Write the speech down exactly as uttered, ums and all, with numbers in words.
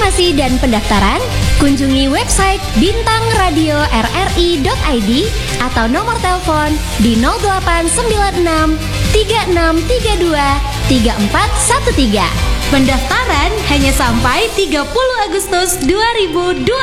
registrasi dan pendaftaran, kunjungi website bintang radio r r i dot i d atau nomor telepon di nol delapan sembilan enam tiga enam tiga dua tiga empat satu tiga. Pendaftaran hanya sampai tiga puluh Agustus dua ribu dua puluh.